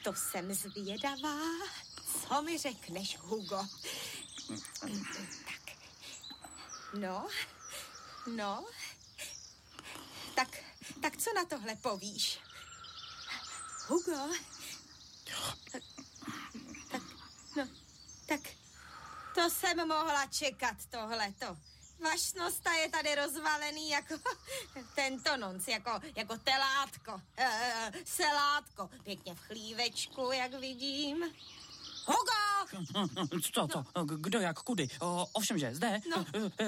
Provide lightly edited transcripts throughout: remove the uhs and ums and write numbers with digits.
To jsem zvědavá. Co mi řekneš, Hugo? Tak. No. Tak co na tohle povíš? Hugo? Tak to jsem mohla čekat tohleto. Vašnosta je tady rozvalený jako tento nonc, jako telátko, selátko. Pěkně v chlívečku, jak vidím. Hugo! Co? Kdo jak kudy? Ovšemže, zde. No.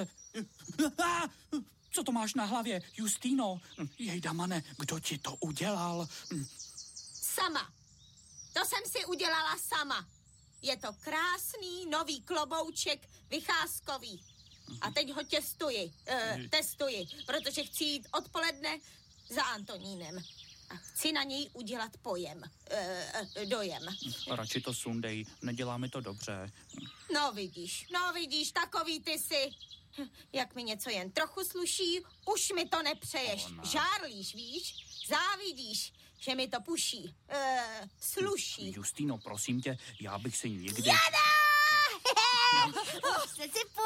Co to máš na hlavě, Justino? Jejda, mane, kdo ti to udělal? Sama. To jsem si udělala sama. Je to krásný nový klobouček vycházkový. A teď ho testuji, protože chci jít odpoledne za Antonínem. A chci na něj udělat dojem. Radši to sundej, nedělá mi to dobře. No vidíš, takový ty jsi. Jak mi něco jen trochu sluší, už mi to nepřeješ. Žárlíš, víš? Závidíš, že mi to puší. Sluší. Justino, prosím tě, já bych si nikdy... Jana! Už se sypu,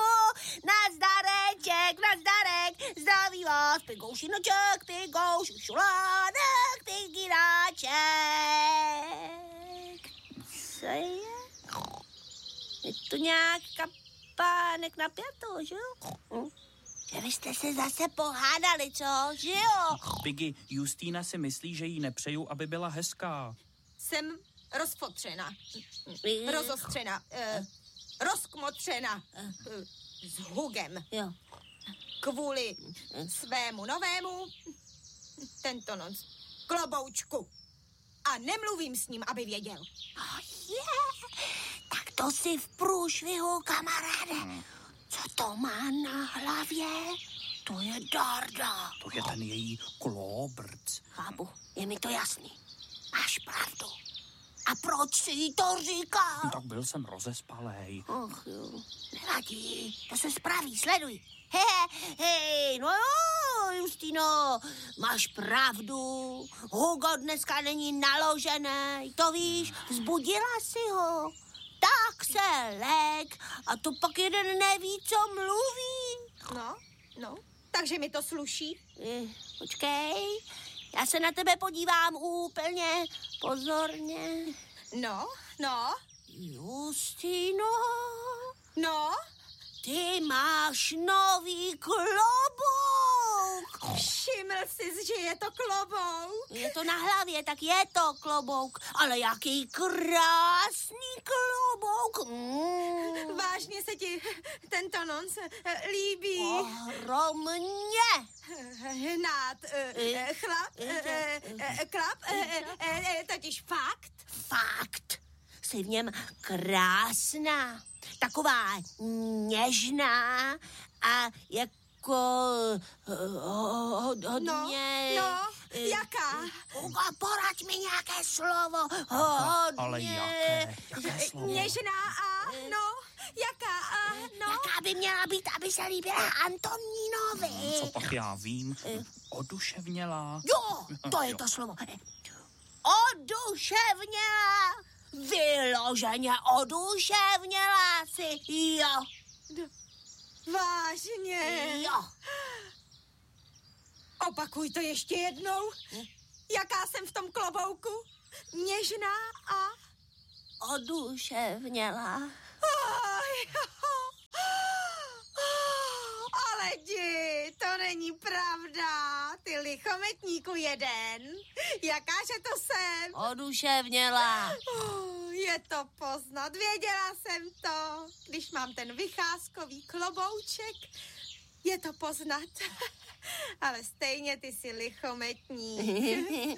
nazdarek, zdraví vás, Pigouši noček, Pigouši šulánek, Pigiráček. Co je? Je to nějak kapánek na pětou, že jo? Že vy jste se zase pohádali, co? Že jo? Piggy, Justína si myslí, že jí nepřeju, aby byla hezká. Jsem rozfotřena. Rozostřena. Rozkmotřena. S Hugem. Jo. Kvůli svému novému tento nonc kloboučku. A nemluvím s ním, aby věděl. Tak to si v průšvihu, kamaráde. Co to má na hlavě? To je Darda. To je ten její klobrc. Chápu, je mi to jasný. Máš pravdu. A proč si jí to říkal? No, tak byl jsem rozespalej. Ach jo, nevadí, to se spraví, sleduj. Hej, no jo, Justino, máš pravdu. Hugo dneska není naložený, to víš, vzbudila si ho. Tak se lék a to pak jeden neví, co mluví. No, takže mi to sluší. Počkej, já se na tebe podívám úplně pozorně. No. Justino. No? Ty máš nový klobouk. Všiml jsi, že je to klobouk? Je to na hlavě, tak je to klobouk. Ale jaký krásný klobouk. Vážně se ti tento nonc líbí? Ohromně. Hnát, klap, totiž fakt. Fakt. Jsi v něm krásná. Taková něžná a jako hodně... No, jaká? Poraď mi nějaké slovo. Ale jaké slovo? Něžná a, jaká a, Jaká by měla být, aby se líbila Antonínovi? Co pak já vím? Oduševnělá. Jo, to je to slovo. Oduševnělá. Vyloženě oduševnělá si, jo. Vážně? Jo. Opakuj to ještě jednou. Jaká jsem v tom klobouku? Něžná a... Oduševnělá. Ale jdi, to není pravda. Ty lichometníku jeden. Jakáže to jsem? Oduševnělá. Je to poznat, věděla jsem to. Když mám ten vycházkový klobouček, je to poznat. Ale stejně ty jsi lichometník.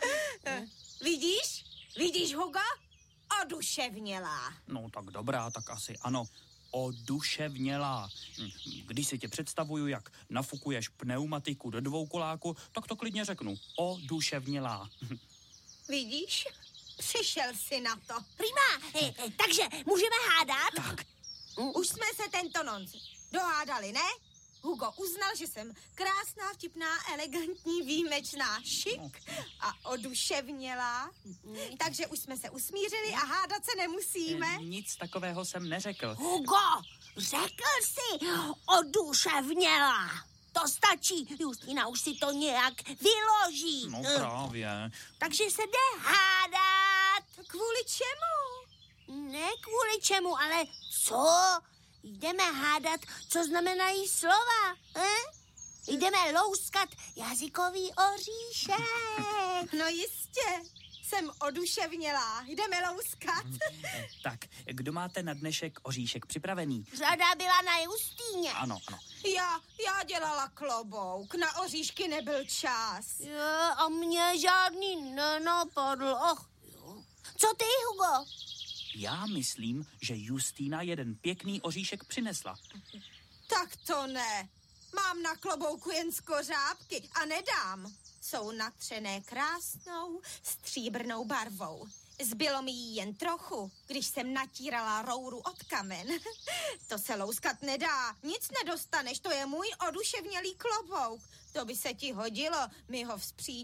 Vidíš, Hugo? Oduševnělá. No tak dobrá, tak asi ano. Oduševnělá. Když si tě představuju, jak nafukuješ pneumatiku do dvoukoláku, tak to klidně řeknu. Oduševnělá. Vidíš? Přišel jsi na to. Prima, takže můžeme hádat? Tak. Už jsme se tento nonc dohádali, ne? Hugo uznal, že jsem krásná, vtipná, elegantní, výjimečná, šik a oduševnělá. Takže už jsme se usmířili a hádat se nemusíme. Nic takového jsem neřekl. Hugo, řekl jsi oduševnělá. To stačí, Justína už si to nějak vyloží. No právě. Takže se jde hádat. Kvůli čemu? Ne kvůli čemu, ale co? Jdeme hádat, co znamenají slova. Jdeme louskat jazykový oříšek. No jistě, jsem oduševnělá. Jdeme louskat. Tak, kdo máte na dnešek oříšek připravený? Řada byla na Justíně. Ano. Já dělala klobouk, na oříšky nebyl čas. Jo, a mě žádný nenapadl. Co ty, Hugo? Já myslím, že Justína jeden pěkný oříšek přinesla. Tak to ne. Mám na klobouku jen skořápky a nedám. Jsou natřené krásnou stříbrnou barvou. Zbylo mi jí jen trochu, když jsem natírala rouru od kamen. To se louskat nedá, nic nedostaneš, to je můj oduševnělý klobouk. To by se ti hodilo mi ho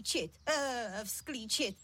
vzklíčit,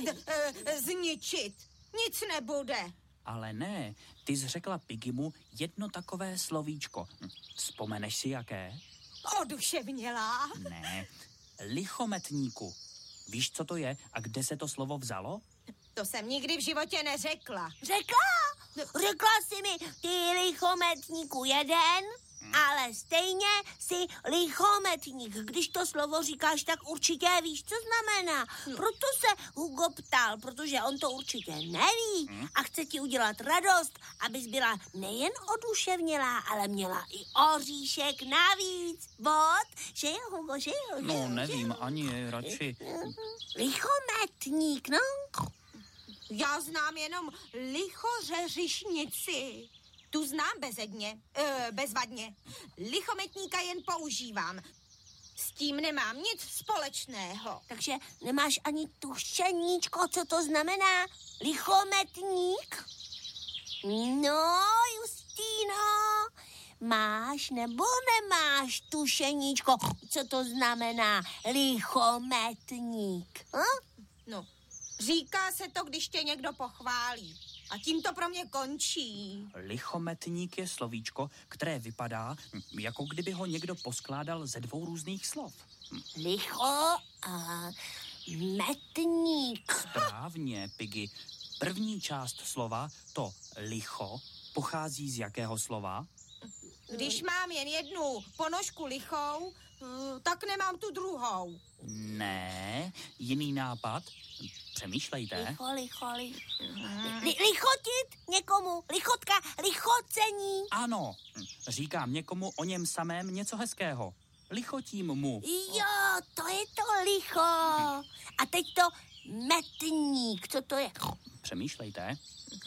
zničit. Nic nebude. Ale ne, ty jsi řekla Piggymu jedno takové slovíčko. Vzpomeneš si jaké? Oduševnělá. Ne, lichometníku. Víš, co to je a kde se to slovo vzalo? To jsem nikdy v životě neřekla. Řekla jsi mi, ty lichometníku jeden, ale stejně jsi lichometník. Když to slovo říkáš, tak určitě víš, co znamená. Proto se Hugo ptal, protože on to určitě neví a chce ti udělat radost, abys byla nejen oduševnělá, ale měla i oříšek navíc. Že jo, Hugo, že jo? No, nevím, ani radši. Lichometník, no. Já znám jenom lichořeřišnici. Tu znám bezvadně. Lichometníka jen používám. S tím nemám nic společného. Takže nemáš ani tušeníčko, co to znamená? Lichometník? No, Justíno, máš nebo nemáš tušeníčko, co to znamená lichometník? No, říká se to, když tě někdo pochválí. A tím to pro mě končí. Lichometník je slovíčko, které vypadá, jako kdyby ho někdo poskládal ze dvou různých slov. Licho a metník. Správně, Piggy. První část slova, to licho, pochází z jakého slova? Když mám jen jednu ponožku lichou, tak nemám tu druhou. Ne, jiný nápad. Přemýšlejte. Lichotit někomu, lichotka, lichocení. Ano, říkám někomu o něm samém něco hezkého. Lichotím mu. Jo, to je to licho. A teď to metník, co to je? Metník.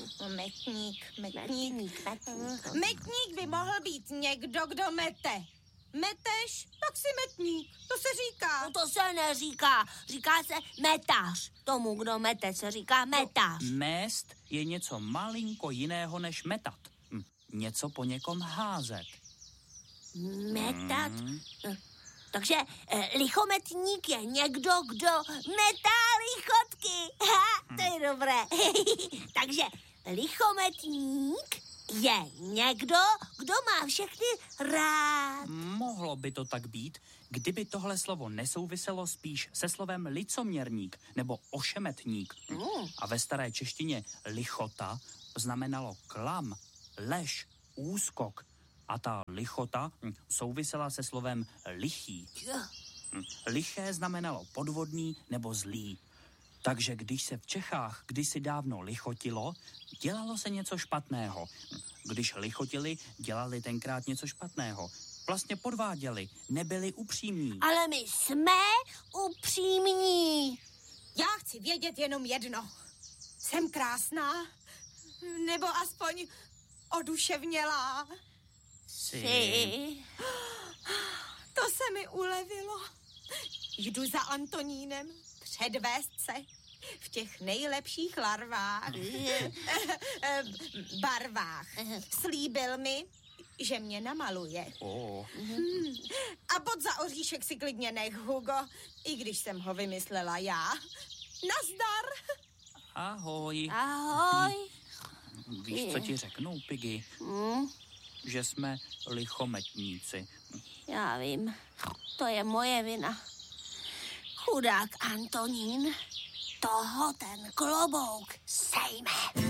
Metník by mohl být někdo, kdo mete. Meteš, tak si metník. To se říká. No to se neříká. Říká se metař. Tomu, kdo mete, se říká metař. Mést je něco malinko jiného než metat. Něco po někom házet. Metat? Takže lichometník je někdo, kdo metá lichotky. To je dobré. Takže lichometník je někdo, kdo má všechny rád. Mohlo by to tak být, kdyby tohle slovo nesouviselo spíš se slovem licoměrník nebo ošemetník. A ve staré češtině lichota znamenalo klam, lež, úskok. A ta lichota souvisela se slovem lichý. Liché znamenalo podvodný nebo zlý. Takže když se v Čechách kdysi dávno lichotilo, dělalo se něco špatného. Když lichotili, dělali tenkrát něco špatného. Vlastně podváděli, nebyli upřímní. Ale my jsme upřímní. Já chci vědět jenom jedno. Jsem krásná? Nebo aspoň oduševnělá? Jsi. To se mi ulevilo. Jdu za Antonínem předvést se v těch nejlepších barvách. Slíbil mi, že mě namaluje. A bod za oříšek si klidně nech, Hugo, i když jsem ho vymyslela já. Nazdar! Ahoj. Ahoj. Víš, co ti řeknu, Piggy? Že jsme lichometníci. Já vím, to je moje vina. Chudák Antonín, toho ten klobouk sejme.